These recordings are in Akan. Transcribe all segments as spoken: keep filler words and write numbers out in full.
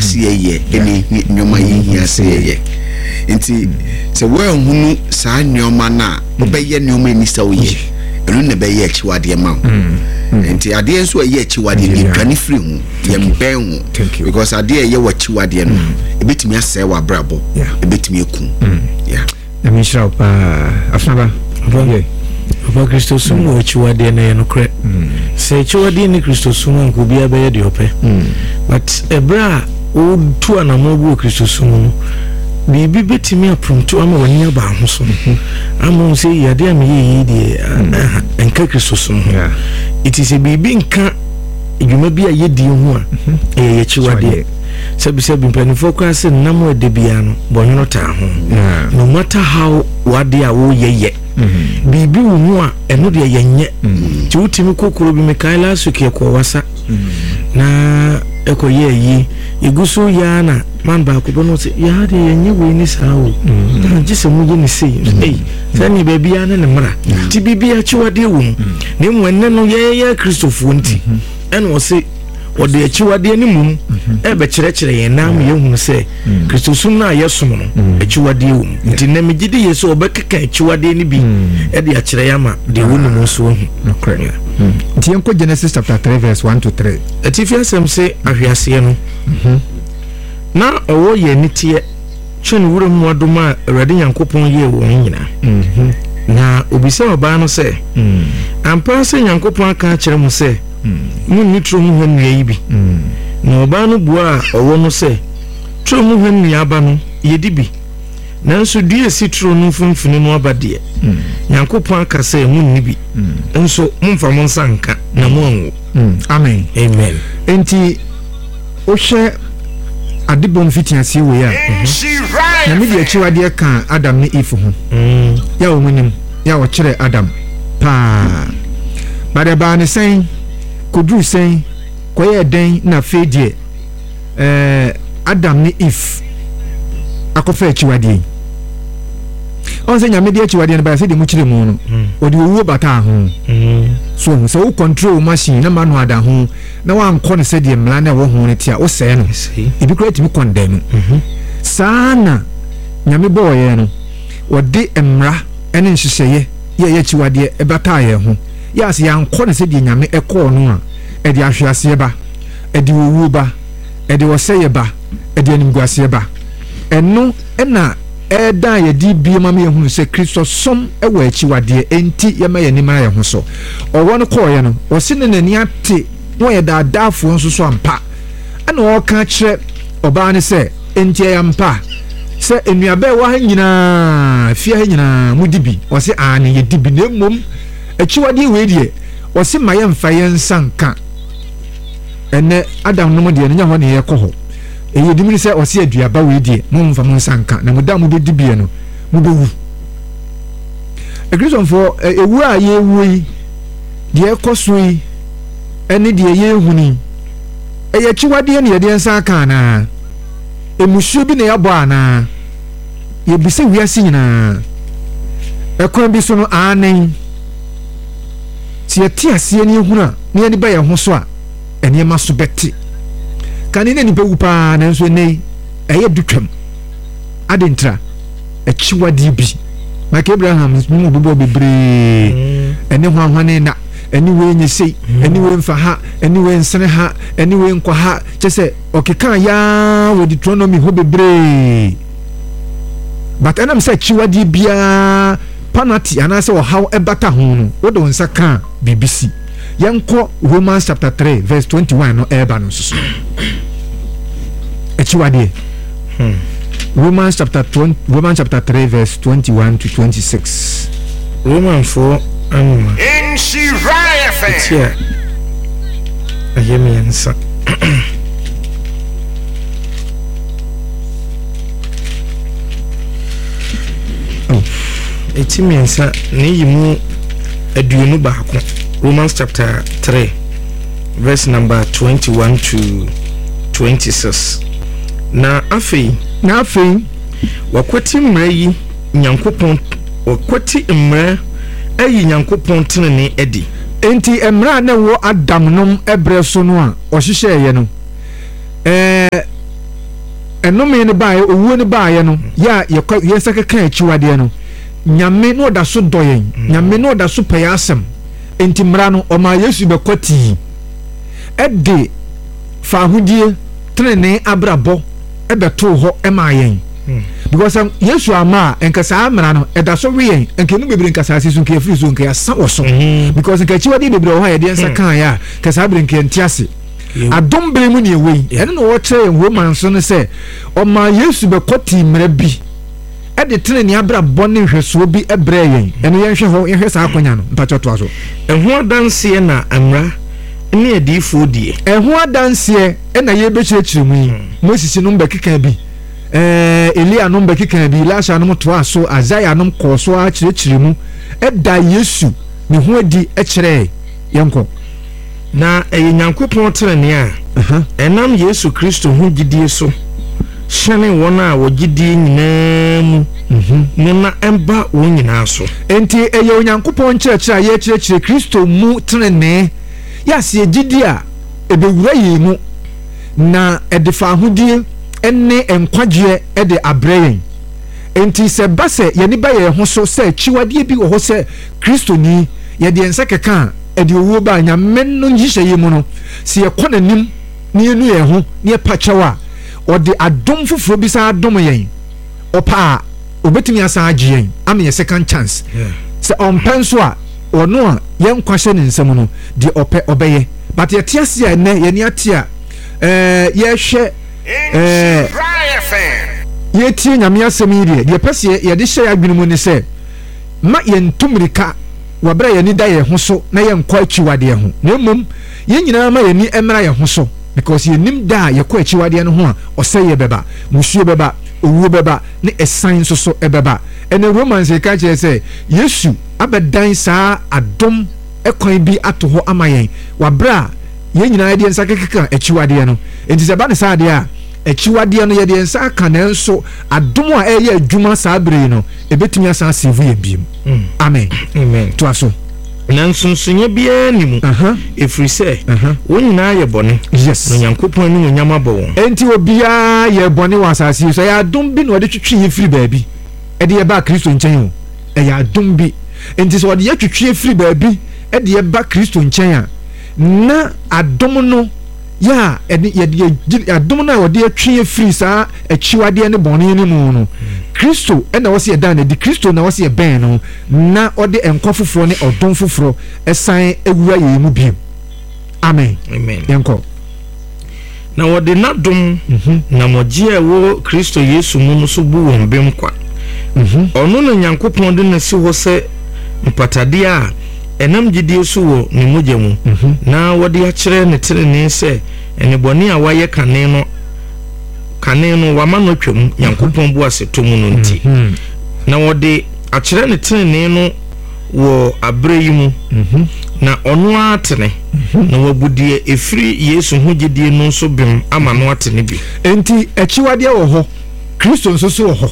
ase ye ene nyoma yi ase ye nti se we hunu saa nyoma na obeye nyoma ni sa oye enu ne beye achiwade ma nti ade enso ye achiwade ni dwane free hu ye mben hu because ade ye wachiwade no ebetimi asɛ wa brabo ebetimi eku yeah na mi shira pa afnaba okay Oba Kristo sumu wachiwade na ye no kre se chiwade ni Kristo sumu nko bia be ye de opɛ but ebra o tu anamo bu Kristo sumu bibi betimi apronto ama wanya ba ho so ama se yade am ye yi de enka Kristo sumu it is a bibi nka edwuma bia ye di ho a e ye chiwade sabi sabi mpanifo kwa se nam wa de bia no bonno ta ho no matter how wade a wo ye ye bibi wo mu a eno de ye nye ti utimi kokoro bi mekaila suke ko wasa na eko ye yi igusu ya na man ba ko bono se ya de ye nye we ni sa o na gise mu ye ni sei ei sani ba bia na ne mra ti bibi a chiwade wo ne mu enne no ye ye Kristofo nti ene wo se wode achiwade ni mum e be kire kire ye nam ye hu se Kristosum na yesom no achiwade wo nti na megide ye so obekeka achiwade ni bi e de akire ya ma de wo num so hu nokre nti enko Genesis chapter three verse one to three atifi asem se ahwiase no na owo ye nitie chen wuro mu adoma Awurade Nyankopon ye wo nyina na obisa oba no se ampa se Nyankopon aka akire mu se mun nitro mu hwanu yi bi na oba no bua owo no se tro mu hwanu aba no yedi bi nanso due sitro no mfumfuni no abade Nyankopon aka se mun ni bi nso mumfa mo nsanka na mo anwo amen amen enti o hwe adibom fitiase we ya na me de chiwade ka Adam ne Eve ho ya wo munim ya wo kire Adam pa bade ba ne sen kodru sen koye den na fedie eh Adam ne Eve akofa chiwade on se nyame de chiwade ne ba se de mu kire mu no odi owo bata ho so so wo control machine na manu ada ho na wa anko ne se de mla na wo ho ne tia wo se no ebi create mi condemn sana nyame boye no wode emra ene nhihye ye ye chiwade e bata ye ho ya se yanko ne se de nyame ekọ no a e de ahwease ba e de owu ba e de woseye ba e de animguase ba eno ena eda ye di biema me hu se Kristo som e wa chiwade enti ye ma ye ni ma ye ho so owo no ko ye no o se ne nani ate no ye da dafo nso so ampa ana o ka kire oba ne se enti ya ampa se enuabe wa nyina fie ha nyina mudibi o se ane ye dibi na mom achiwade we die o se maye mfa ye nsanka ene Adam no mo de nya ho ne ye ko ho eye dimini se o se aduaba we die mo mfa mo nsanka na mo da mo be dibie no mo be wu Ekristo fo ewu a ye wu yi de ekoso yi ene de ye huni eye achiwade ne ye de nsanka na emusuo bi na ya bo ana ye bise wiase nyina ekwan bi so no anen tie tie ase ne ehuna ne ne ba ye ho so a ene ma so beti kane ne ni bewu pa na nso nei eye dutwam adentra achiwade bi maka Abraham mu bobo bebre ene ho ahwane na eni we nyesei eni we mfa ha eni we nsene ha eni we nkwa ha chese okeka ya wo Deuteronomy ho bebre but enam say chiwadi bia panati anase wo how ebata ho no wo do nsa kan B B C yanko Romans chapter three verse twenty-one no eba no so echiwadi hmm Romans chapter twenty Romans chapter three verse twenty-one to twenty-six Romans four um in Shiraya fan yeah ayemi ansa oh etimi ansa ne yimu aduonu baako Romans chapter three verse number twenty-one to twenty-six na afei na afei wakwati mmara yi Nyankopon wakwati mmara ayi Nyankopon tenene edi enti emra na wo Adam nom ebre so no a o hihye ye no eh ɛnome ne baayɛ owuo ne baayɛ no yɛ yɛkɔ yɛnsa keka akyiwadeɛ no nyame no ɔda so dɔ yɛn nyame no ɔda so pɛyɛ asɛm enti mmara no ɔma yesu bɛkɔ tii ɛde fa ahodie tenene abrabɔ ɛbɛtoo hɔ ɛma yɛn because um, yesu ama a nkasa mmara no ɛda so we yɛn nkɛnu bebree nkasa ase so nkɛ afiri so nkɛ asa wɔ so because nkɛ akyiwadeɛ bebree wɔ hɔ a yɛde nsa kan yɛ a kasa bebree nkɛ nte ase adom bere mu ne ɛwɔ yi ɛno na wɔkyerɛ yɛn Roman so no sɛ ɔma yesu bɛkɔ tii mmara bi ɛde tenene abrabɔ ne nhwɛsoɔ bi ɛbrɛ yɛn ɛno yɛnhwɛ hɔ yɛhwɛ saa akonya no mpakyɛ toa so ɛho adanseɛ na mmara ne adiifoɔ die ɛho adanseɛ ɛna yɛbɛkyerɛkyerɛ mu yi Moses nom bɛkeka bi ɛɛ Elia nom bɛkeka bi Elisha nom toa so Isaiah nom kɔɔ so akyerɛkyerɛ mu ɛda Yesu ne ho adi ɛkyerɛ yɛnkɔ na ɛyɛ Nyankopɔn tenene a ɛnam Yesu Kristo ho gyidie so hyɛne wɔn a wɔgyidie nyinaa mu mu na ɛmba wɔn nyinaa so enti ɛyɛ Onyankopɔn nkyerɛkyerɛ a yɛkyerɛkyerɛ Kristo mu tenene yɛaseɛ gyidie a ɛbɛwura yɛn mu na ɛde fa ahodie ɛne nkwagyeɛ ɛde abrɛ yɛn enti sɛ ba sɛ yɛne ba yɛn ho so sɛ akyiwadeɛ bi wɔ hɔ sɛ Kristo ni yɛde nsa keka a ɛde owuo ba nyame no nhyehyɛ yɛ mu no sɛ yɛkɔ n'anim ne yɛnu yɛn ho ne yɛpa kyɛw a ɔde adom foforɔ bi saa adom yɛn ɔpa a obɛtumi asan agye yɛn ama yɛ second chance sɛ ɔmpɛ nso a ɔno a yɛn nkwa hyɛ ne nsɛm no deɛ ɔpɛ ɔbɛyɛ but yɛte ase a ɛnɛ yɛne ate a ɛɛ yɛhwɛ ɛɛ yɛtie nyame asɛm yi deɛ deɛ pɛ sɛ yɛde hyɛ adwene mu ne sɛ ma yɛntu mmirika wɔbrɛ yɛni da yɛn ho so na yɛnkɔ akyiwadeɛ ho na mmom yɛn nyinaa ma yɛni mmra yɛn ho so because yɛnim da a yɛkɔ akyiwadeɛ no ho a ɔsɛ yɛ bɛba musuo bɛba owuo bɛba ne ɛsan nso so ɛbɛba ɛnɛ Romans ɛka kyerɛ sɛ Yesu abɛdan saa adom ɛkwan bi ato hɔ ama yɛn wabrɛ a yɛn nyinaa yɛde nsa kekeka akyiwadeɛ no enti sɛ ba ne saa deɛ a akyiwadeɛ no yɛde nsa aka na nso adom a ɛyɛ adwuma saa bere no ɛbɛtumi asan asevu yɛn biem amen amen toa so na nsonsonya biara ni mu ɛfiri sɛ wɔn nyinaa yɛ bɔne yes na Nyankopɔn ne wɔnyam abɔ wɔn enti obiara yɛ bɔne wɔ asase yi so ɛyɛ adom bi na wɔde twitwi yɛ firi baabi ɛde yɛ ba Kristo nkyɛn o ɛyɛ adom bi enti sɛ wɔde yɛ twitwi yɛ firi baabi ɛde yɛ ba Kristo nkyɛn a na adom no ya ɛde yɛde adom no a wɔde atwi yɛ firi saa akyiwadeɛ ne bɔne ne mu no Kristo ɛna wɔsi ɛdan na di Kristo na wɔsi ɛbɛn no na ɔde nkɔ foforɔ ne ɔdɔm foforɔ ɛsan ewura yɛn mu biem amen amen yɛnkɔ na wɔde n'adom na mɔgye a ɛwɔ Kristo Yesu mu no so bu wɔn bem kwa ɔno na Nyankopɔn de na si hɔ sɛ mpatadeɛ a ɛnam gyidie so wɔ ne mogya mu na wɔde akyerɛ ne tenene sɛ ɛne bɔne a wɔayɛ kane no kane no wama no twam Nyankopɔn bu aseto mu no nti na wɔde akyerɛ ne tenene no wɔ abrɛ yi mu na ɔno atene na wabudie efiri Yesu ho gyidie no nso bem ama no atene bi enti akyiwadeɛ wɔ hɔ Kristo nso so wɔ hɔ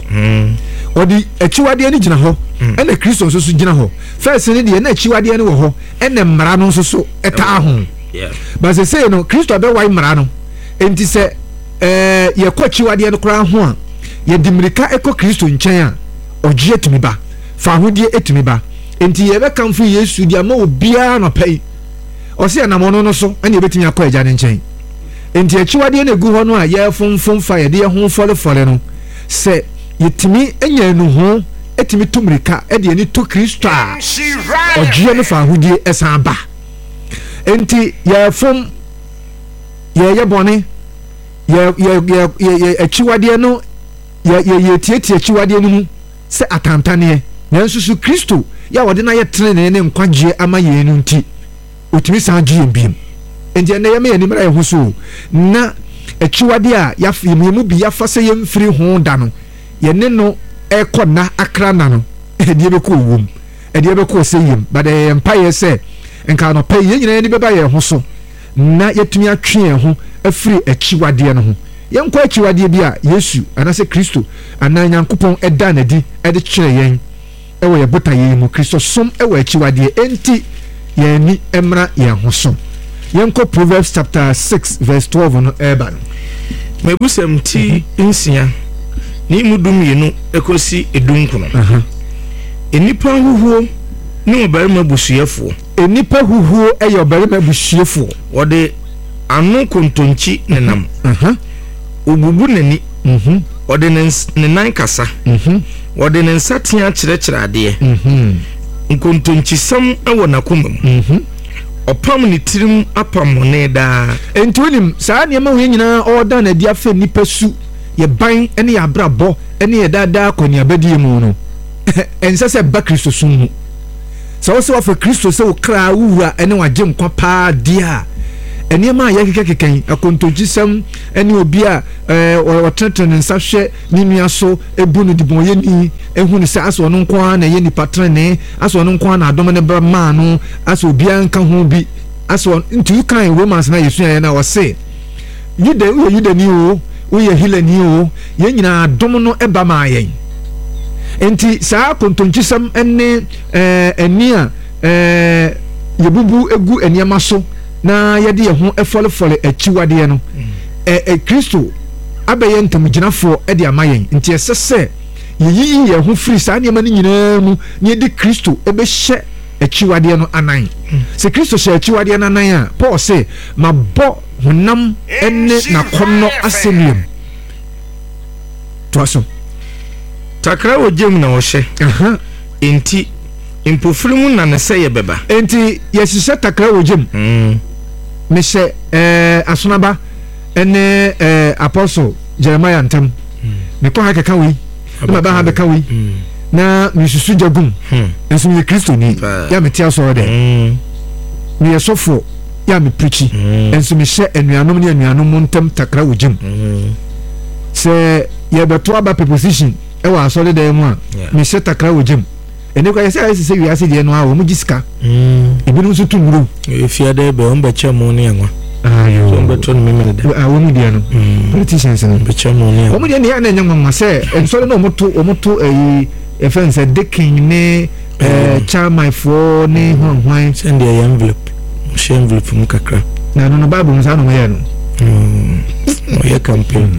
ɔde akyiwadeɛ no gyina hɔ ɛna Kristo nso so gyina hɔ first ne deɛ na akyiwadeɛ no wɔ hɔ ɛna mmara no nso so ɛtaa ho but sɛ sɛ no Kristo abɛwae mmara no enti sɛ ɛɛ yɛkɔ akyiwadeɛ no koraa ho a yɛde mmirika ɛkɔ Kristo nkyɛn a ɔgye atumi ba fa ahodie atumi ba enti yɛbɛkamfo Yesu deɛ ama obiara nɔpɛ yi ɔsɛ ɛnam no so ɛna yɛbɛtumi akɔ agya ne nkyɛn enti akyiwadeɛ no egu hɔ no a yɛfonfom fa yɛde yɛ ho fɔlefɔle no sɛ yɛtumi anya nuhu etimi to mmirika ɛde ani to Kristo a ɔgye no fa ahodie ɛsan ba enti yɛfom yɛyɛ bɔne yɛ yɛ yɛ yɛ akyiwadeɛ no yɛ yɛ tietie akyiwadeɛ no mu sɛ atantaneɛ nanso so Kristo yɛ wɔde na yɛ tenene ne nkwagye ama yɛn no nti otumi san gye yɛn biem enti ɛnɛ yɛma yɛn nimra yɛn ho so na akyiwadeɛ a yɛfa yɛn mu bi yɛfa sɛ yɛn mfiri ho da no yɛne no ɛkɔ na akra na no ɛdeɛ bɛkɔ owom ɛdeɛ bɛkɔ sɛ yɛm but ɛyɛ mpa yɛ sɛ nka no pɛ yɛn nyinaa yɛn bɛba yɛn ho so na yɛtumi atwe yɛn ho afiri akyiwadeɛ no ho yɛnkɔ akyiwadeɛ bi a Yesu anaasɛ Kristo anaa Nyankopɔn ɛda n'adi ɛde kyerɛ yɛn ɛwɔ yɛ bota yɛn mu Kristo som ɛwɔ akyiwadeɛ enti yɛn ni ɛmra yɛn ho so yɛnkɔ Proverbs chapter six verse twelve no ɛɛba no mebusam ti nsia ni mu dum yenu ekosi edunkuno aha enipa huhuo ni obarima busuafo enipa huhuo eye obarima busuafo wode anu kontonchi nenam aha obubu nani mhm wode ne nan kasa mhm wode ne nsatia kyerɛkyerɛ ade mhm nkontonchi sam ewo nakomam mhm opam ni tirim apam ne da entunim saa ne ma wo nyina oda na dia fa nipa su ye ban ene ya brabo ene ye dada kwani abadie mu no ense se ba Kristo sun mu so wo se wo fa Kristo se wo kra wura ene waje nkwa pa dia ene ma ya kekekeken akontogisam ene obi a o treten nsa hwe ni nua so ebu no dibon ye ni ehu ni se aso no nkwa na ye ni patrene aso no nkwa na adom ne bra ma no aso obi an ka ho bi aso ntu kan romans na yesu ya na wo se yude uye yude ni o uye hile ni o ye nyina adom no eba ma yen enti saa kontongisam ene eh eni a eh yebubu egu eniama so na yede ye ho efolefole achiwade no eh eh Kristo abaye ntamgyinafo e de amayen nti esese yeyi ye ho free saa niema ni nyina mu ne de Kristo ebe hye achiwade no anan se Kristo hye achiwade no anan a Paul say mabɔ honam ene na konno asemiam to aso takra ojem na wo hye aha enti impofirimu na ne sɛ yɛbɛba enti yɛhyehyɛ takra ojem mm me hye eh asonaba ene eh apostle Jeremiah ntam me ko ha keka wi me ba ha beka wi na me susu jagum enso me Kristo ni ya me tia so de me yesofo ya me preachi enso me hye anuanom ne anuanom ntam takra ojem se yɛbɛto aba preposition ewa asole de mu a me hye takra ojem ene kwa yesa yesa wi ase de no a wo mu gisika mm ebi no so tumuru efia de be on be chemo ne yanwa ayo so be to no me de a wo mu de no politicians no be chemo ne wo mu de ne ya na nyanwa ma se ensole no moto o moto eh efense de king ne eh chairman for ne hwanhwan send your envelope she envelope mu kakra na no no bible no sa no ya no mm o ya campaign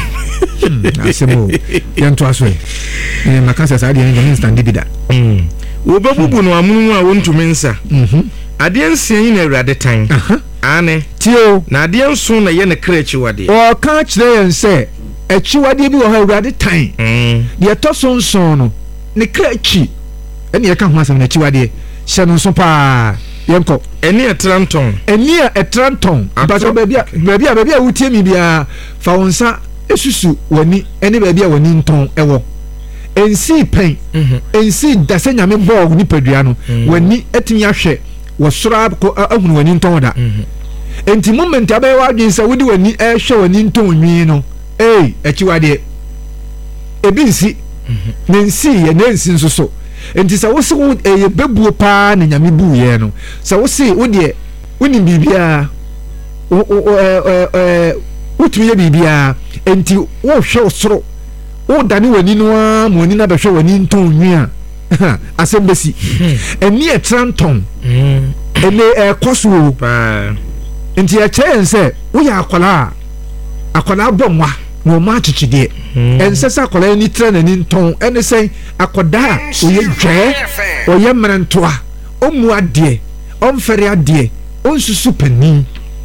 asemo yanto aswe eh makasa sa de ngi stand bida mm wo babubu no amunu a wontumi nsa mhm ade nsia yin na awurade tan ane tio na ade nso na ye ne krechi wade o ka kire yen se echi wade bi wo ha awurade tan mm de to so nso no ne krechi ene ye ka ho asem na echi wade hye no nso pa yenko ene etranton ene etranton ba so ba bia ba bia ba bia wutie mi bia fa wonsa esusu wani ene ba bia wani nton ewo ensi pen ensi dase nyame bog ni padua no wani etimi ahwe wo sora ko ahunu wani nton da enti moment abai wa dwen sa wodi wani ehwe wani nton nwi no eh echiwade ebi nsi nensi ye nensi nso so enti sa wo se wo eye bebuo pa na nyame bu ye no sa wo se wo de woni bibia o o eh wotumi ye bibia enti wo hwe soro o dani wani no a mo ni na be hwe wani nton nwi a asembesi eni etranton ene e koso pa enti e che nse wo ya akola akola bomwa no ma chichide ense sa akola ni trana ni nton ene sen akoda o ye dwe o ye mrantoa o mu ade o mfere ade o nsusu pani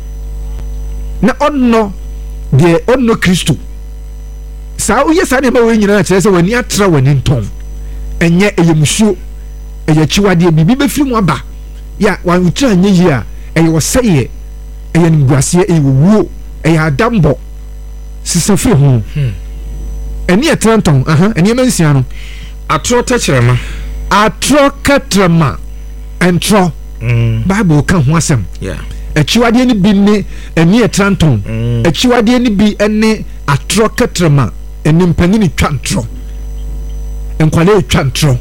na onno de onno Kristo sa o ye sa ne ma we nyina kire se wani atra wani nton enye eyemusuo eye chiwade bibi be firi mu aba ya wan utra nye yi a eye wo seye eye ngwase eye wuo eye adambo sisa firi ho eni etranton aha eni emansia no atro tachirema atro katrama entro mm bible kan ho asem yeah echiwade ni bi ne eni etranton echiwade ni bi ene atro katrama eni mpanyini twantro enkwale twantro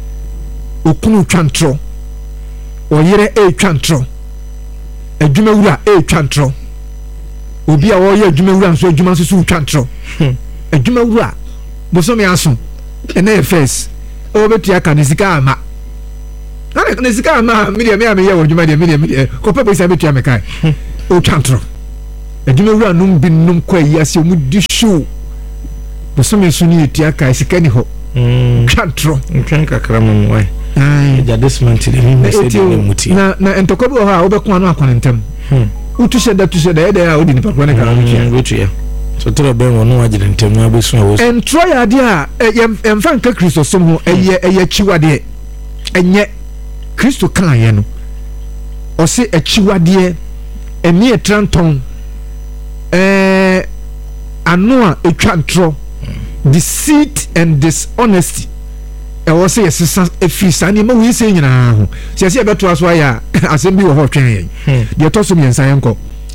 okunu twantro oyere e twantro adwuma wura e twantro obi a wo ye adwuma wura nso adwuma nso su twantro adwuma wura boso me aso ene face o betia kanisika ama ana kanisika ama me de me am ye adwuma de me de me ko pe be sa betia me kai o twantro adwumawura nom bi nom kɔ ayi ase ɔmu di show bosome so ne yɛtua ka sika ni hɔ twa ntorɔ ntwɛn kakra mu wai ɛgya desmant de mi mɛsɛ de ne muti na na ntɔkwa bi wɔ hɔ a wobɛko ano akɔne ntam wotu hyɛ da tu hyɛ da ɛdɛ a wode nipa korɔ ne kra no tua wetua so toro bɛn wɔ no wagyere ntam no abɛsu a wɔsu ɛntorɔ yɛ adeɛ a ɛmfa nka kristo som ho ɛyɛ ɛyɛ akyiwadeɛ ɛnyɛ kristo kaayɛ no ɔse akyiwadeɛ ɛne ɛtra ntɔn ɛɛ ano a ɛtwa ntorɔ deceit and dishonesty ɛwɔ sɛ yɛsesa ɛfiri saa nneɛma wei sɛ nyinaa ho sɛ yɛsɛ yɛbɛtoa so ayɛ a asɛm bi wɔ hɔ twɛn yɛn deɛ ɛtɔ so mmiɛnsa yɛnkɔ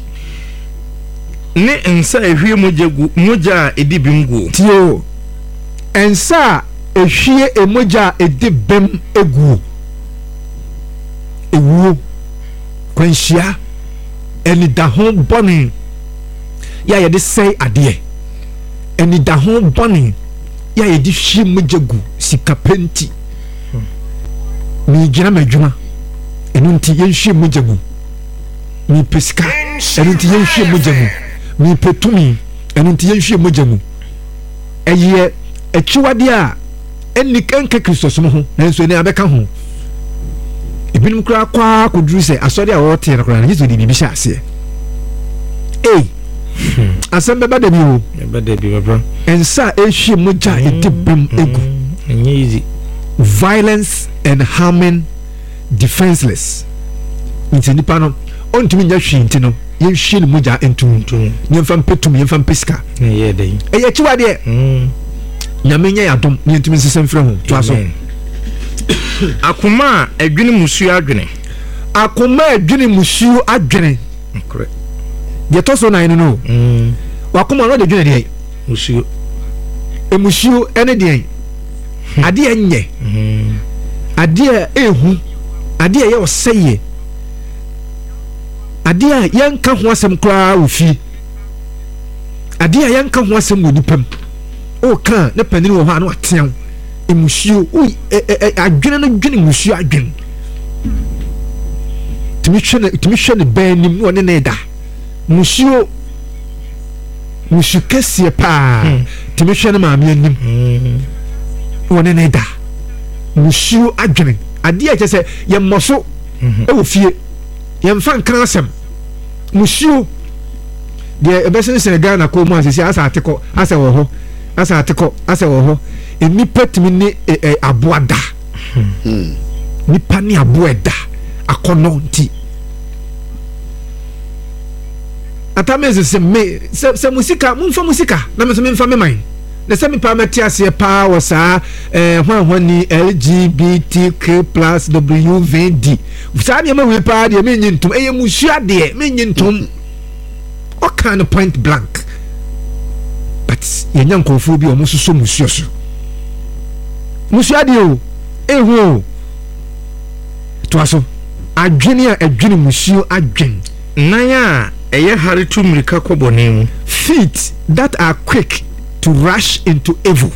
ne nsa ehwie mogya gu mogya a edi bim gu tio nsa a ehwie emogya a edi bim egu ewuo kwanhyia anidaho bɔne yɛ a yɛde sɛe adeɛ anidaho bɔne yɛ a yɛde hwie mogya gu sika penti migyina m'adwuma ɛno nti yɛnhwie mogya gu mipɛ sika ɛno nti yɛnhwie mogya gu mipɛ tumi ɛno nti yɛnhwie mogya gu ɛyɛ akyiwadeɛ a ɛnni ɛnka kristosom ho nanso ɛni abɛka ho ebinom koraa kwaa koduru sɛ asɔre a wɔteɛ no koraa na yesu de biribi hyɛ aseɛ ei asɛm bɛba da bi o bɛba da bi bɛba nsa a ɛhwie mogya a ɛdi bem egu ɛnyɛ easy violence and harming defenseless nti nipa no ɔntumi nya hwee nti no yɛnhwie ne mogya ntum yɛmfa mpɛ tum yɛmfa mpɛ sika ɛyɛ dɛn ɛyɛ akyiwadeɛ nyame nyɛ yɛadom ne yɛntumi nsesɛ mfrɛ ho toa so akoma a adwene musuo adwene akoma a adwene musuo adwene deɛ ɛtɔ so nan no no wakoma no ɔde dwene deɛ musuo emusuo ɛne deɛ adeɛ nyɛ adeɛ ehu adeɛ yɛ ɔsɛyɛ adeɛ a yɛnka ho asɛm koraa wɔ fie adeɛ a yɛnka ho asɛm wɔ nipa mu ɔka ne panin wɔ hɔ a na wateɛw emusuo oyi ɛ ɛ adwene no dwene musuo adwene tumi hwɛ ne tumi hwɛ ne bɛn nim na ɔne ne da musuo musu kɛseɛ paa tumi hwɛ ne maame anim na ɔne ne da musuo adwene adeɛ a kyerɛ sɛ yɛmmɔ so ɛwɔ fie yɛmfa nka asɛm musuo deɛ ɛbɛsensɛn Ghana kɔn mu asese asa atekɔ asa wɔ hɔ asa atekɔ asa wɔ hɔ nipa tumi ne aboa da nipa ne aboa da akɔnɔ nti atame sɛ me sɛ sɛ musika mumfa musika na me sɛ memfa me man na sɛ me pa mɛte aseɛ paa wɔ saa eh hwanhwani L G B T Q plus W V D saa nneɛma wei paa deɛ menye ntom ɛyɛ musua deɛ menye ntom ɔka no point blank but yɛnya nkɔfoɔ bi a ɔmo soso musua so musua deɛ o ehu o toa so adwene a adwene musuo adwen nan a ɛyɛ hare tu mmirika kɔbɔne mu feet that are quick to rush into evil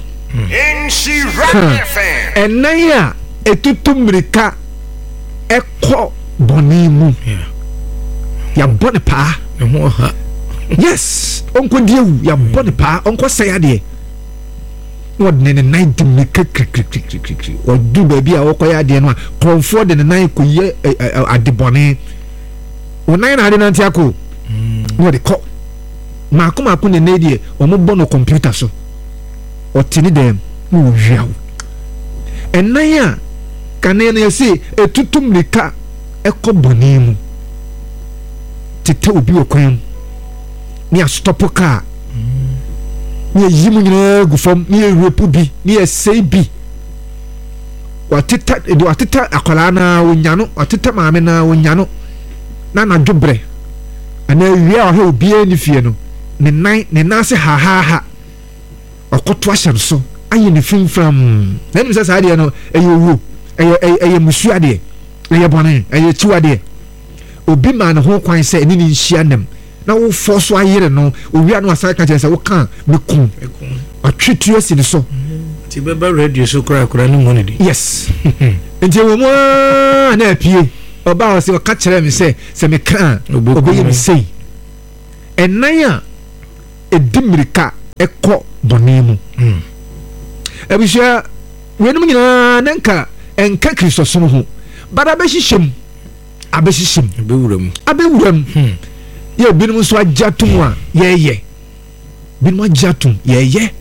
ɛnan a ɛtutu mmirika ɛkɔ bɔne mu yɛabɔ ne paa ɛho ɔha yes ɔnkɔ die wu yɛabɔ ne paa ɔnkɔ sɛe adeɛ wɔde ne nan di mmirika kirikirikirikiri ɔdu baabi a wɔkɔyɛ adeɛ no a kɔnfoɔ de ne nan kɔyɛ adebɔne wɔn nan na ade nante akɔ wɔde kɔ maako maako ne ne deɛ wɔn bɔ no computer so ɔte ne dɛm na wɔwia wo ɛnan a kanea no yɛsɛ ɛtutu mmirika ɛkɔ bɔne mu tete obi wɔ kwan mu ne astɔpo kaa ne yɛyi mu nyinaa gu fam ne yɛrepu bi ne yɛsɛe bi wateta de wateta akwaraa na wonya no wateta maame na wonya no na anadwo berɛ anaa awia a ɔhɛ obiara ne fie no ne nan ne nan ase hahaha ɔkɔto ahyɛ no so ayɛ ne fimfram na ɛnim sɛ saa adeɛ no ɛyɛ owuo ɛyɛ ɛyɛ musuo adeɛ ɛyɛ bɔne ɛyɛ akyiwa adeɛ obi maa ne ho kwan sɛ ɛne ne nhyia nam na wofɔ so ayere no owia no asan ka kyerɛ sɛ woka mekum atwetuo asi ne so nti bɛba radio so koraa koraa ne mu no di yes nti wɔ mu a na apie ɔbaa wɔ sɛ ɔka kyerɛ me sɛ sɛ meka a ɔbɛyɛ me sei ɛnan a ɛdi mmirika ɛkɔ bɔne mu abusua wɛnum nyinaa ne nka ɛnka kristosom ho bada bɛhyehyɛ mu abɛhyehyɛ mu abɛwura mu abɛwura mu yɛ binom nso agye atom a yɛyɛ binom agye atom yɛyɛ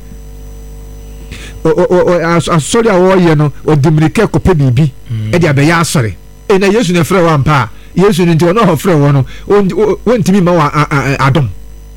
asɔre a wɔyɛ no ɔde mmirika kɔpɛ biribi ɛde abɛyɛ asɔre ɛna yesu ne frɛ wɔ ampa a yesu no nti ɔno a ɔfrɛ wɔ no wɔntumi ma wɔ adom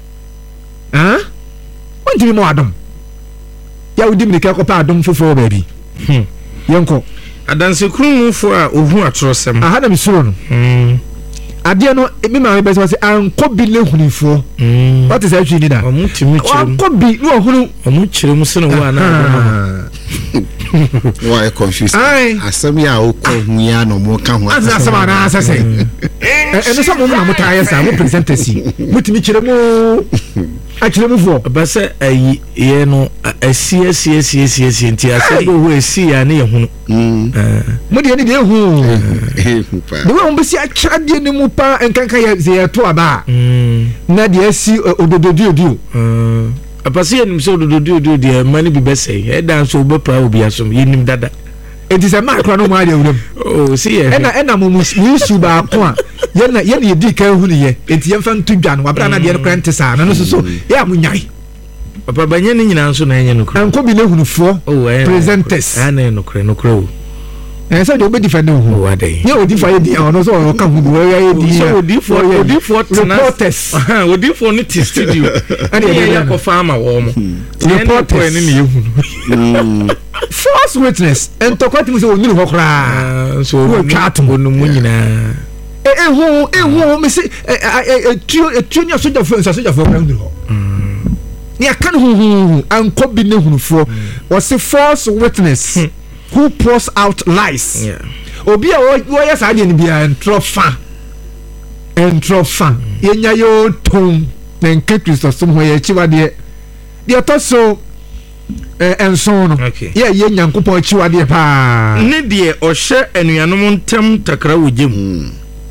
wɔntumi ma wɔ adom yɛ wodi mmirika kɔpɛ adom foforɔ wɔ baabi yɛnkɔ adansekurumufoɔ a ɔhu atorɔsɛm aha na mesoro no adeɛ no me maame bɛsɛ wɔ sɛ ankɔ bi ne hunifoɔ wɔte sɛ atwi ni da wankɔ bi ne ɔhunu ɔmo kyerɛ mu sene wo anaa why confused asɛm yɛ a wokɔ hu yɛ na ɔmo ka ho asɛm anaa asɛ sɛ ɛno sɛ mo na motaa yɛ saa mo presenters yi motumi kyerɛ mu akyerɛ mu foɔ ɛbɛ sɛ ayi yɛ no asi asi asi asi asi nti asɛ bɛ wo asi yɛ ne yɛ hunu mo deɛ ne deɛ hu de wo mbɛsi akyerɛ deɛ ne mu pa nkanka yɛ sɛ yɛto aba na deɛ asi odododio apase yɛ nim sɛ odododio deɛ ma ne bi bɛsɛ ɛda nso wobɛpra obi asom yɛnim dada enti sɛ maa kora no mu adeɛ wuram oh si yɛ ɛna ɛna mo mu isu baako a yɛna yɛna yɛdi kan hu ne yɛ enti yɛmfa nto dwa no wabra na deɛ no kora nte saa na no so so yɛ a mo nyae papa banyɛ ne nyinaa nso na ɛnyɛ no kora ankɔ bi ne hunufoɔ presenters ana no kora no kora o ɛn sɛ de obe defend no ho yɛ odi fa yɛ di ɔno so ɔka hu wɔ yɛ di so odi fo odi fo reporters odi fo ne ti studio ɛna yɛ yakɔ farmer wɔ mo reporters ne ne yɛ hu false witness ɛntɔkwa ti mu sɛ onuru hɔ koraa so wo twa atom no mu nyinaa ehu ehu me se etuo etuo ni asojafo nsa asojafo kora onuru hɔ ni aka no hu ankɔ bi ne hunufoɔ wɔse false witness who pours out lies obi a wɔyɛ saa deɛ no bia ntrɔ fa ntrɔ fa yɛnya yɛ ɔtom na nka kristosom hɔ yɛakyiwadeɛ deɛ ɛtɔ so nson no yɛ yɛ nyankopɔn akyiwadeɛ paa ne deɛ ɔhyɛ anuanom ntam takra wɔ gye mu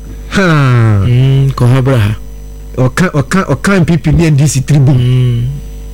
kɔhɔ bra ha ɔka ɔka ɔka npp ne N D C tribune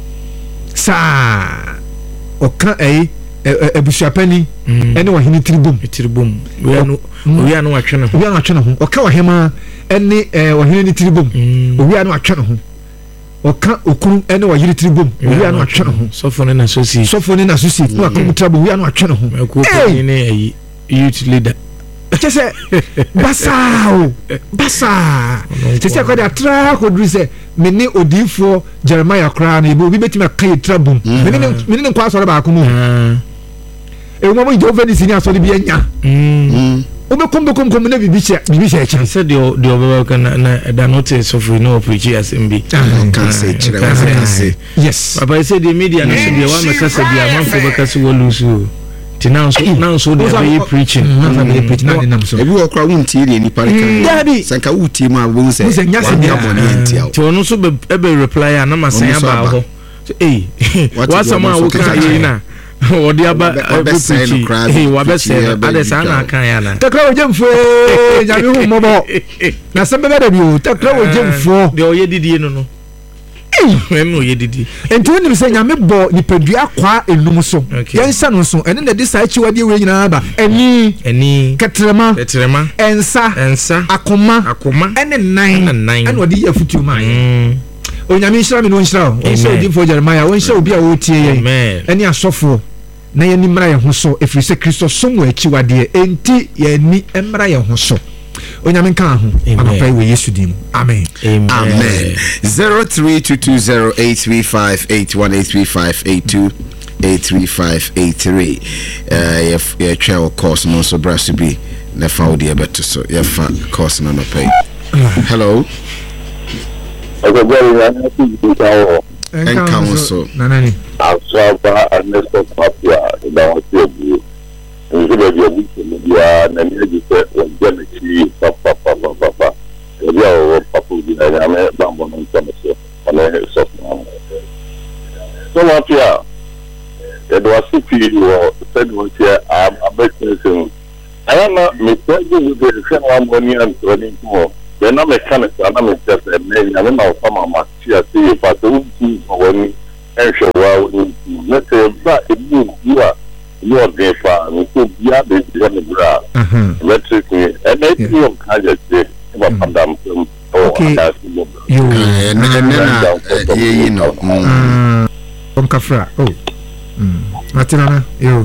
saa ɔka ɛyi abusuapani ɛne wɔhene tiribom tiribom owia no watwe ne ho owia no watwe ne ho ɔka wɔhema ɛne wɔhene ne tiribom owia no watwe ne ho ɔka okuru ɛne wɔyere tiribom owia no watwe ne ho sɔfo ne na sosi sɔfo ne na sosi ne wakɔ mu tirabom owia no watwe ne ho ɛkɔ ne ayi youth leader kyɛ sɛ basaa o basaa kyɛ sɛ akɔde atra akɔduru sɛ me ne odiifoɔ Jeremiah koraa no ebi obi bɛtumi aka yɛ tirabom me ne ne nkɔ asɔre baako mu ewu mo jẹ ofe ni sini asọri bi enya o bẹ kọm bẹ kọm kọm na bibi hyɛ bibi hyɛ ɛkyɛn. sɛ deɛ deɛ ɔbɛba ka na na ɛda no te sɔfo na ɔpirikyi asɛm bi. kanse kyerɛ wa kanse. yes. papa yi sɛ deɛ media no so deɛ wa mɛ kasa bi amanfo bɛ kasa wɔ lusu o ti nanso nanso deɛ bɛyɛ preaching. nanso bɛyɛ preaching na de nam so. ebi wɔ kora wo ntie deɛ nipa de kan. dabi sanka wo tie mu a wo nsɛ. wosɛ nyase deɛ abɔ ne ntia o. ti ɔno nso bɛ ɛbɛ reply a na ma sɛn aba hɔ. ee wasɛm a wo ka yɛ na. wɔde aba wabɛsɛe no koraa ee wabɛsɛe ade saa na aka ya na takra wɔ gyemfoɔ nyame hu mmɔbɔ na sɛ bɛbɛ da bi o takra wɔ gyemfoɔ deɛ ɔyɛ didie no no ɛm na ɔyɛ didie nti wonim sɛ nyame bɔ nipadua kwaa enum so yɛnsa no so ɛne na de saa akyiwadeɛ wei nyinaa ba ani ani kɛtrɛma kɛtrɛma ɛnsa ɛnsa akoma akoma ɛne nan ɛne nan ɛne ɔde yɛ afutuo ma onyame nhyira me no nhyira o ɔnhyira odimfoɔ Jeremiah ɔnhyira obi a wɔtie yɛn ɛne asɔfoɔ na yɛni mmara yɛn ho so ɛfiri sɛ kristo som wɔ akyiwadeɛ enti yɛni mmara yɛn ho so onyame nka ho anɔpa yi wɔ yesu din mu amen amen zero three two two zero eight three five eight one eight three five eight two eight three five eight three yɛtwɛ wɔ course no nso bra so bi na fa wo deɛ bɛto so yɛfa course no anɔpa yi hello ɛnka wo so nanani asaba anesto papia da hotel bi nso da bi obi tele bia na ni agi sɛ wɔgya ne chi papa papa papa ebi a wɔ papa bi na ya me bambo no nso so ɔne so so mafia e do asipi wɔ sɛ do tia abɛtɛsɛm ayana me pɛgye de hwɛ no amoni antoni ko Then I'm a kind of I'm a just a man. I don't know some of my tears. See if I don't see when and show well. Let's say that it means you are you are there for me. So you are the general. Let's say and then you can just say about Madam. Okay. You and then you know. Onkafra. Oh. Matinana. You.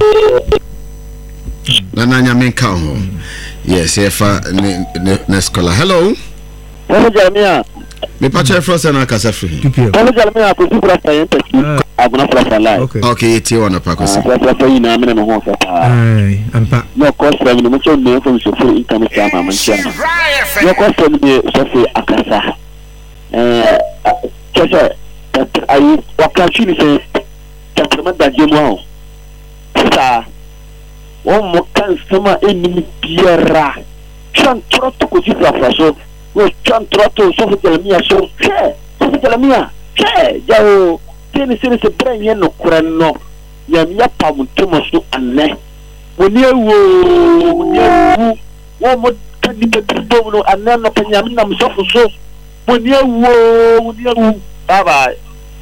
Nana nyamenka ho. Yes, efa ne scholar. Hello. Hello Jamia. Me pacha frost na kasa free. Hello Jamia ko supra science. Aguna frost live. Okay. Okay, eti wona pa ko si. Frost yi na me no ho fa. Ai, ampa. No cost from no mucho no from so full income chama man chama. No cost from the so say akasa. Eh, kesa ai wakachi ni se tatrama da jemu ho. Sa wọ́n mọ̀ kan sama ẹni biara twan trọ́tò kò sí fàfàṣọ wọ́n twan trọ́tò sọ́fù tẹ̀lẹ́mìà sọ hẹ́ sọ́fù tẹ̀lẹ́mìà hẹ́ jáwó tẹ́ni sẹ́ni sẹ́ bẹ́rẹ̀ yẹn nọ kúrẹ́ nọ yàmìyà pàmò tó mọ̀ so ànẹ́ wọ́n ní ewu wọ́n ní ewu wọ́n mọ̀ kẹ́ni bẹ́ẹ̀ tó wọn ànẹ́ nọ pẹ̀ yàmì nà sọ́fù so wọ́n ní ewu wọ́n ní ewu bye bye.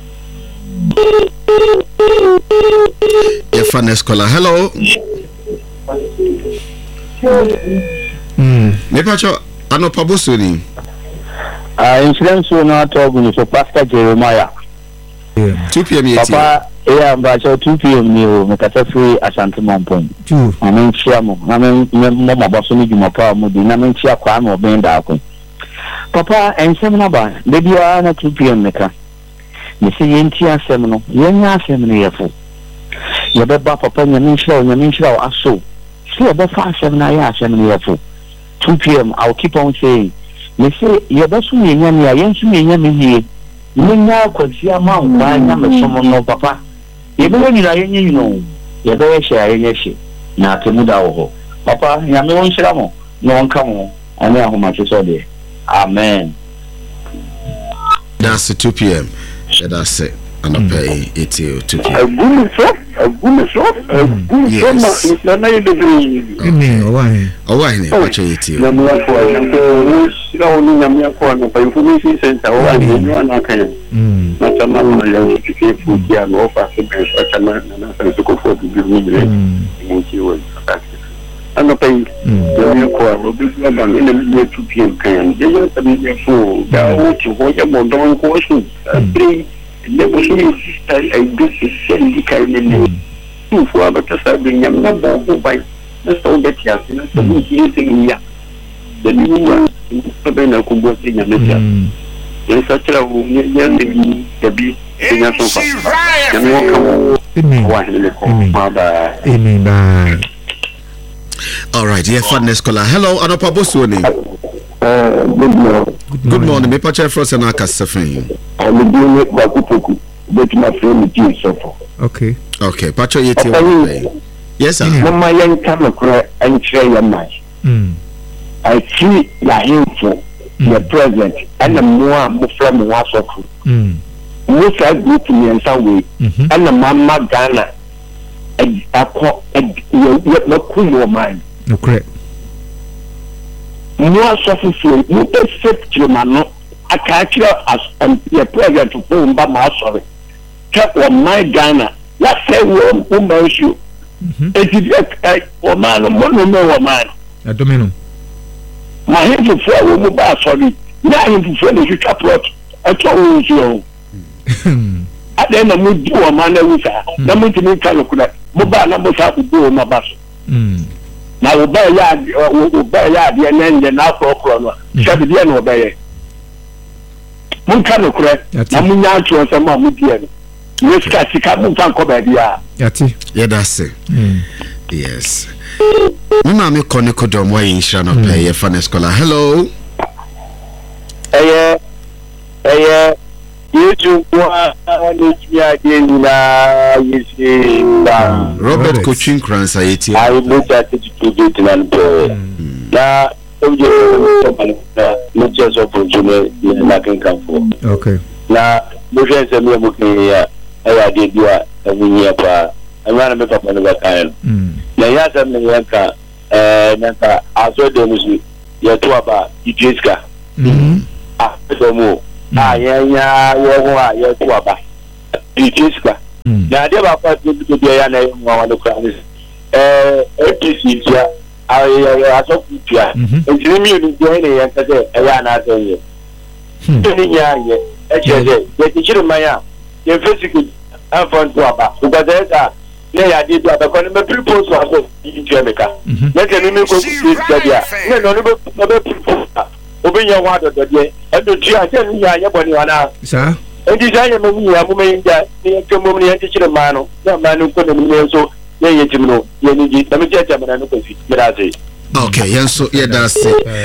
Efa ne scholar. Hello. Mm. Me pacho anopa bosoni. Ah, insurance no talk with so Pastor Jeremiah. Yeah. two p m yeti. Papa, yeah, but so two p m ni o me kata free Asante Mampon. Two. Amen chia mo. Amen me mo mabaso ni juma pa mo di na men chia kwa mo ben da ko. Papa, ensem na ba, de bia na two p m meka. Me se yenti asem no, yenya asem no yefo. Ye beba papa nyame nhyira, nyame nhyira aso. See a better seven hours and two p m. I'll keep on saying, you say, you're best me, and I ain't me, and me. You now could see a mount by number someone no papa. You know, you're very shy, yes, not to Mudaho. Papa, you have no one shamo, no one come on, and now how much is all there. Amen. That's two p m. That's it. And I pay eighty two p m. A good shot, a good shot, a good shot. Na na yede bi. Emi owa. Owa ni pacho eighty. Na mo ko na sira onu na me ko na pa information center owa ni no na kan. Mm. Na chama na ya tike fuki ya no fa se ben so chama na na se ko fo bi ni ni. Mo ki wo. Ana pa yi. Ya me ko ro bi na ba ni na two p m kan. Ya ya ta bi fo. Ya o ti ho ya mo don ko su. Three le musu sister ai duk sai kai ne tu fo ba ta sa bin yam na ba ko bai na so da tiya na so ni ki tin ya da ni wa ko be na ko go tin ya ne ya ya sa tra wo ni ya ni da bi ya so fa ya mi ko wa ni ko ma ba Amen. Bye. All right, yeah, fun scholar. Hello, anopa bosoni. Uh, good morning. Good morning. Me pacho frost na kasa free. I'm doing it by Kupoku, but my friend is so. Okay. Okay, pacho yeti o. Yes sir. Mama yan kama kura and share your mind. Mm. I see la info, the present, and the more from Wasofu. Mm. Most I go to me in some way, and the mama Ghana, and I call it not cool your mind. Okay. More sufficient, you accept your man. I catch you as the president to phone by my sorry. Check on my Ghana. Let's say one woman issue. It is a woman, one woman. A domino. My hand to four woman by sorry. Now I'm to friend you plot. I told you. At the end of me do a man with her. The meeting in Calcutta. Mobile numbers have to do my bus. Now we'll buy a yard, we'll buy a yard, and then the now for a corner. Shut the end of the Mun kano kure na mun ya tuwa sama mutiye ne ska sika mun fan ko ba dia yati yeah that's it. Mm. Yes me ma me kone ko dom wa insha no pay e fan scholar. Hello eh eh yeju kwa ni ya de na yesi ba Robert Coaching Kransa yeti ai mo ta ti ti ti na na oje no just open to me na kan kan fo okay na mo je se me mo ke ya ya de dia e wi pa ana me papa no ba kan na ya ta me ya ka eh na ka aso de musu ya to aba idriska Mhm. Ah, so mo. Ah, yeah, yeah, yeah, yeah, yeah, it is ka. Na de ba kwa to to dia na e mo wano kwa ni. Eh, A P C tia, aye aso kutia. Ntiri mi ni dia ni yan ka se e ya na so ye. Ni ya ye. E che de, de ti chiru maya. Ye physical afon to aba. Uga de ka ne ya di to aba ko ni me propose aso di tia me ka. Ne ke ni mi ko ku tia dia. Ne no ni be be propose. Obi nya wa do do de. E do tia che ni ya ye boni wana. Sa Enti jaya mami ya mu mai da ni ke mu ni yanti cire mano ya manu ko da mu so ya yi timno ya ni ji da mu je ta mana no ko fi mira sai okay yenso ye da se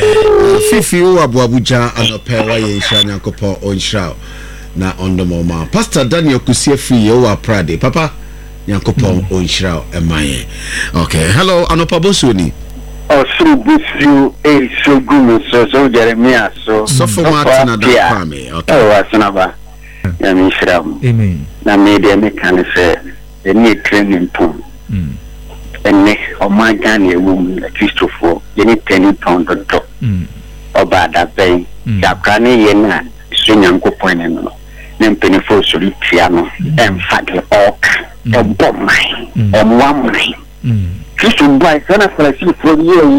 fifi wo abuabuja anope wa ye hia nyankopon onhira na ondomo ma Pastor Daniel Kusie free ye wa Prade papa nyankopon onhira emaye. Okay, hello anopa bosoni Osu busu e so gumu so so Jeremiah so so for Martin da kwame. Okay, oh asanaba ya mi shram amen na me de me kan se eni training pon mm eni o ma gan e wum na Christopher eni training pon do do mm oba da ben ya krane ye na sunyanko pon ne no ne mpeni fo so ri tia no em fage ok e bom mai e mwam mai mm Christo boy sana frasi fo ye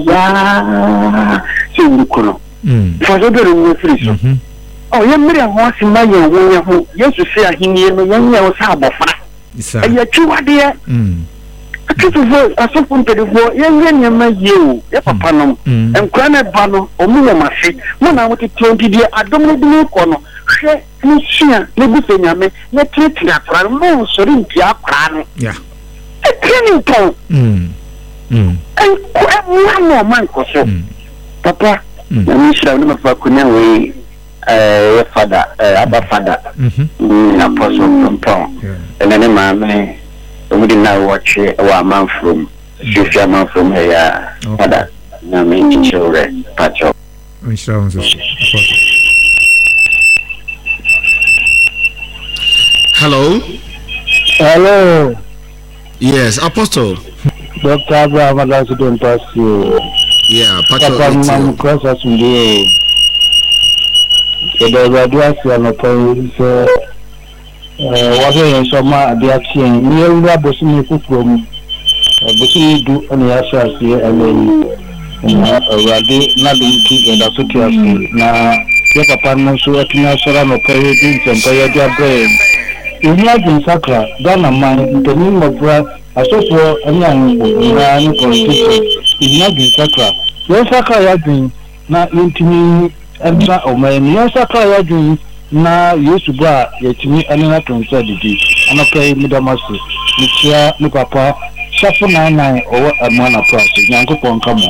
ya se wukono mm fo so do no friso oh ye mmiri ho asima ye wo ye ho yesu se ahini no ye nya wo sa abofra isa e ye twiwade mm atutu fo asofo mpedifo ye ye nyama ye o ye papa no enkura na ba no omu wo mafe mo na wote twenty die adom no bi ko no hwe ni hia ne bu fe nyame ne tretri akra mo sori nti akra no ya e training to mm mm en ko e mo man ko so papa na mi shira no papa kunya we eh father eh aba father mhm apostle from Paul and then my man we did not watch our man from Sufia man from here father na me children pacho onhira so hello hello yes apostle Doctor Abraham Adasi don't pass you yeah pacho man cross us today the graduates are not going to eh what is so ma dia tin ni ewura bosumi kukrom bosumi du oni asase ene na awade na dinki enda so tiasi na ye papa no so atina sora no pere din sempa ya dia bre inya din sakra dana man nteni mobra asofo anya nko na ni politician inya din sakra yo sakra ya din na intimi enta o me ni yo sakra ya din na yesu ba yetimi anena tonsa didi anaka midamasi nikia ni papa shafu na na o amana price nyankopon kamo.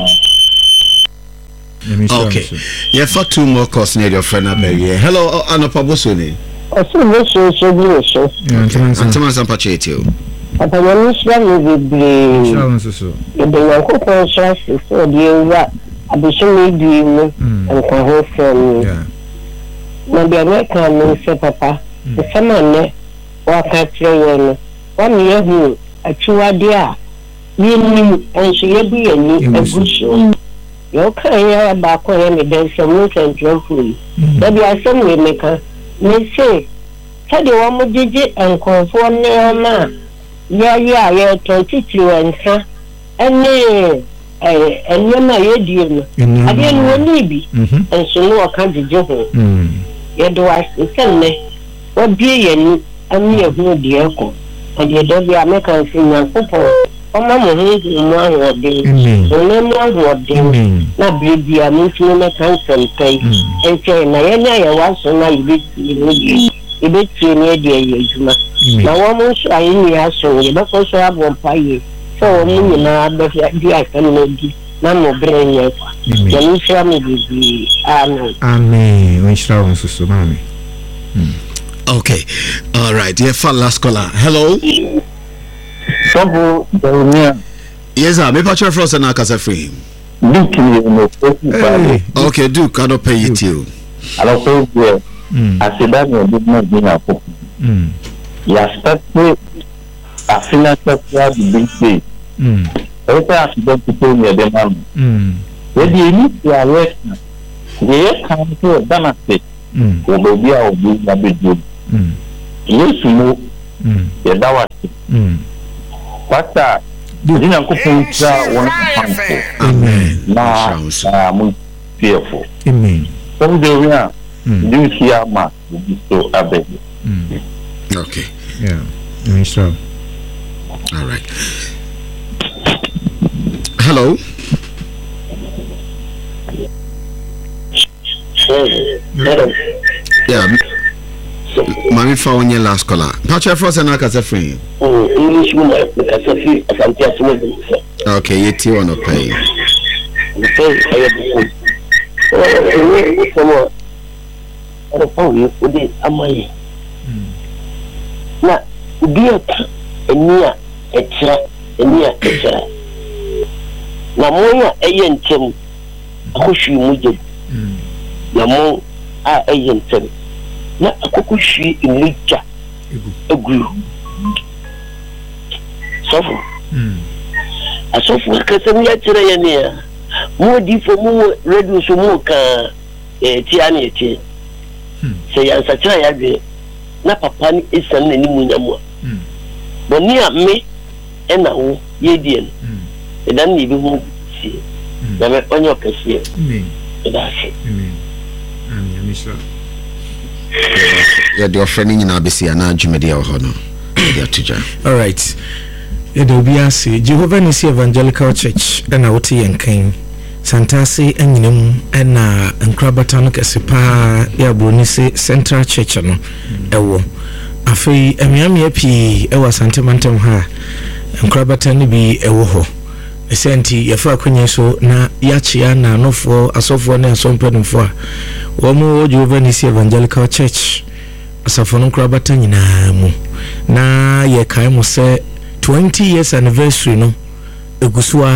Okay, yeah, for two more calls near your friend Abel. Hello, Anopa Bosoni. Osu no so so bi so. Antama sampache ti o. Papa yo nisra no bebre. onhira so so E de nyankopon so so de ewa abisumi di mu nkwa ho fam. yeah Na de na kan no se papa. Se sama ne wa ka tire yo no. Wa mi yehu achiwade a yini enso ye bi yani egusu. Yo kan ya ba ko ya me den so mu central free. Da bi asem we meka. Me say kade wa mu jeje enkonfo ne ma ya ya ya to titiri wansa ene eh enyama ye die no ade no ni bi enso no ka jeje ho ye do asenne wa bie yani ani ehu die ko ade do bi ameka nsinya popo oma mo hu mu ahode ne mu ahode na bibi amiti ne kan sempai enche na ye nya ye wa so na ibi ni ibi tie ne de ye juma na wo mu so ayi ni aso ye ba ko so abon paye so wo mu ni na ba di akan no di na mo bren ye kwa ya ni sha mi bibi amen amen onhira so so mami. Okay, all right. Yeah, for last caller. Hello. So Jeremiah Yes, sir. Me patch for us na kasa free. Duke ni no Hey. Okay, Duke, I don't pay you too. alo ko go asida no bi na bi na ko mm ya start afina start the big day mm esa asida ko ni de mam mm we di ni ya work ye kan to dana se mm wo be bia obi na bedu mm yesu mo mm ye dawa mm pastor dina ko pontra won panko amen na mo fearful amen so de we are do here ma so abe mm okay yeah nice job all right hello hello yeah Mami found your last caller. Pacha first and I can say free. Oh, English woman, I can see a fantastic. Okay, you two on a play. Okay, I have oh, someone. I don't know you with it. Am I? Now, dear, a near extra, a near extra. Now, Moya, a yen tem, Hushi Mujib. Namo, a yen tem. Na akukushi imija egu sofo mm asofo akasem ya kire ya ne ya mo di fo mo radio so mo ka eh tia ne tia se ya sa kire ya de na papa ni esan na ni munyamo mm boni a me ena wo ye die no mm edan ni bi hu si na me onyo kase mm eda se mm amen misha yeah the offering in abisi na dwumede ho no dia tuja all right e do bia se Jehovah Nisi Evangelical Church na wote yenkan santase anyinam na nkrabata no kese pa ya Bronise Central Church no ewo afei emiamia pi ewa santemantam ha nkrabata ni bi ewo ho esenti yafa akonye so na yachia na anofo asofo na asompanimfo a womo Jehovah Nisi Evangelical Church asafo no nkrabata nyina mu na ye kai mo se twenty years anniversary no egusua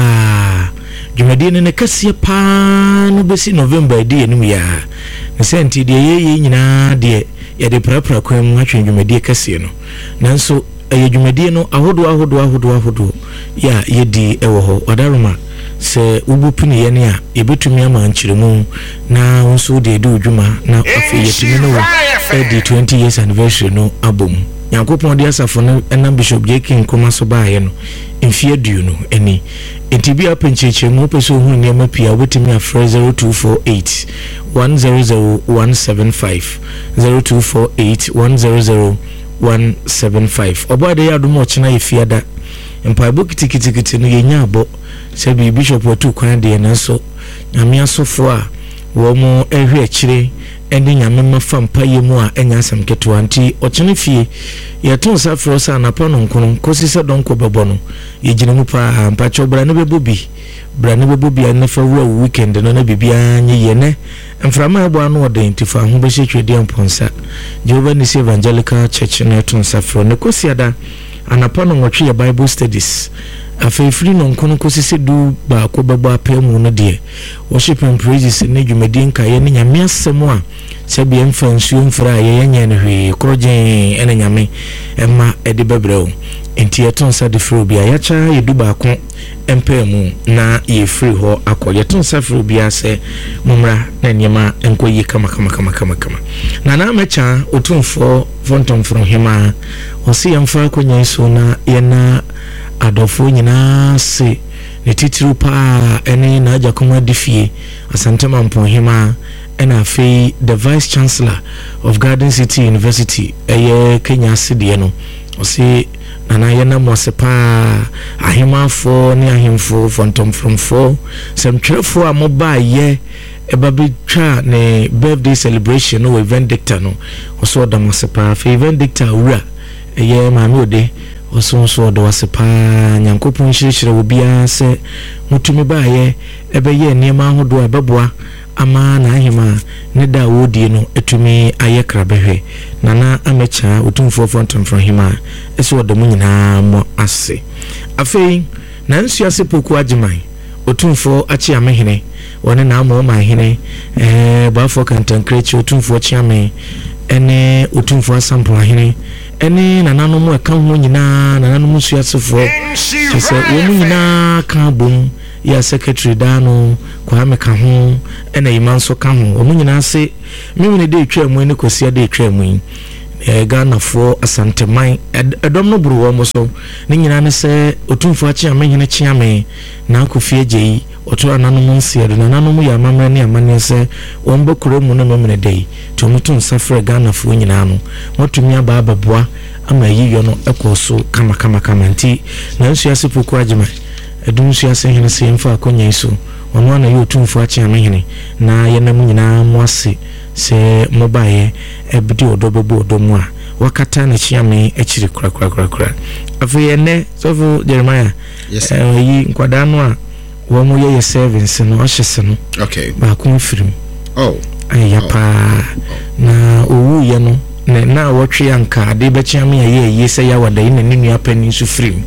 dwumadi ne ne kase pa no besi November edi enum ya esenti de ye nyina de ye de prapra kwam atwe dwumadi kase no nanso eye dwumadi no ahodo ahodo ahodo ahodo ya yedi ewo ho odaruma se ubupini ye ne a ebetumi ama nchiremu na wonso de de dwuma na afi yetumi no edi twenty years anniversary no abom yakopon de asafo no na Bishop J K Nkoma so baaye no mfie du no eni entibi apencheche mu peso hu niam pia wetumi afre zero two four eight one zero zero one seven five zero two four eight one zero zero one seven five obade ya domo china yefiada empa bokitikiti no yenya abo sebi Bishop otu kwan de na so nyame asofo a wo mo ehwe akire ende nyame mafa mpa yemu a enya asam keto anti ochene fie yeton safro sa na pano nkono kosi se donko bebo no yegine mu pa mpa chobra ne bebobi bra ne bebobi an fa wo weekend no na bibia nye yene mframa ebo anu odentifa ho be hwetwede amponsa Jehovah Nisi Evangelical Church na ton safro ne kosi ada anapano nwotwe ya Bible studies afefri no nkono kosi se du ba ko bebo apemu no de worship and praises ne dwumadi nka ye ne nyame asem a sebi emfansu mfra ye yenya ne hwe krojen ene nyame emma ede bebreo enti yeton sa de fro bia ya cha yedu ba ko empemu na ye free ho akọ yeton sa fro bia se mumra na nyema enkoyi kama kama kama kama kama na na mecha otumfo fontom from hima osi yamfa ko nyenso na ye na adofo nyina se ne titiru pa ene na ajakoma difie asantema mponhima ena afei the vice chancellor of Garden City University eye Kenya sidie no osi nana yena mosepa ahima fo ne ahimfo fontom from four semtwerefo a moba ye ebabe twa ne birthday celebration no event dictator no oso da mosepa afei event dictator ura eye maame ode oso so do wasepa nyankopon hyirehyire wo bia se mutumi baaye ebeye niema ahodo abeboa ama na ahima ne da wodi no etumi aye krabehwe nana amecha otumfo fontom from hima ese wodamu nyina mo ase afei na nsu ase poku agiman otumfo achi amehene woni na amo ma hene eh bafo kantankrechi otumfo achi ame ene otumfo asampo ahene ene nanano mo eka ho nyina nanano mo su asefo se wo mu nyina ka bom ya secretary dano Kwame ka ho ena imanso ka ho omu nyina se mimi ne de twa mu ne kosia de twa mu eh Ghana fo asanteman edom no buru wo mo so ne nyina ne se otumfo achi amenyene chi ame na akofie gei oto ananom nsia do nananom ya amamre ne amane se wombo kuro mu no nomene dei to mutu nsafre Ghana fo nyina no motumi aba ababoa ama yiyo no ekoso kama kama kama nti na nsu ase poku agema edum nsu ase hene se mfa akonya iso ono na yo tumfo achi amenyene na yenam nyina mo ase se mobaye ebidi odobobo odomu a wakata na chiame echiri kura kura kura kura afi ene sofo Jeremiah yes eh yi nkwada no a wo mo ye service no ohyese no okay ba ko firim oh ayapa na owu ye no na na wotwe anka de be chiame ye ye se ya wada ina ni nua pani su firim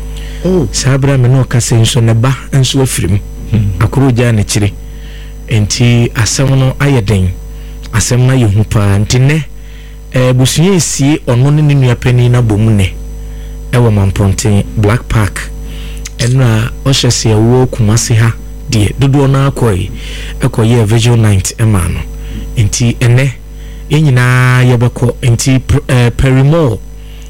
oh sabra me no kase nso ne ba nso afirim akoro ja na chiri enti asem no ayeden asem na yehu pa ntine eh busuye esie ono ne nua pani na bomu ne ewo mamponten Black Park enra ohyese ewo kumase ha de dodo na akoi ekoye visual night emano enti ene enyina yebeko enti eh, Perimore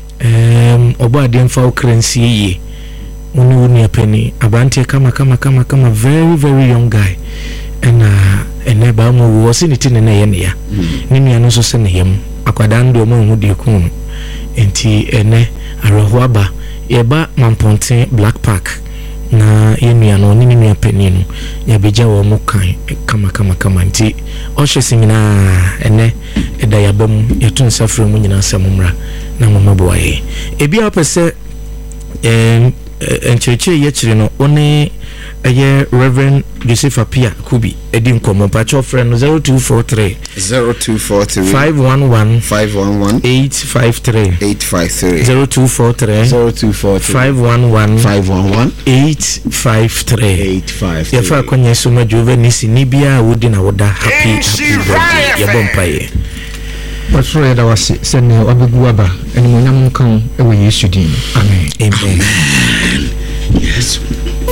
em obo ademfa okransi ye oni nua pani abante kama kama kama kama very very young guy ena ene ba mo wo se niti ne na ye ne ya ni nua no so se ne yam akwada ndo mo hu de ku enti ene arho aba ye ba mamponten Black Park na ye nua no ni nua pani no ya beja wo mo kan kama kama kama nti o hye singina ene eda ya bam ye tun safre mu nyina samumra na mama boye ebi apese em encheche ye chire no one eye Reverend Joseph Apia Kubi edi nkomo pacho friend zero two four three zero two four three five one one five one one eight five three eight five three zero two four three zero two four three five one one five one one eight five three eight five three. Yafa konye suma jove nisi nibia wudi na woda happy happy birthday ya bompaye Pastor ya dawasi sene wabegu aba eni mo nyam kan ewe Yesu din amen amen yes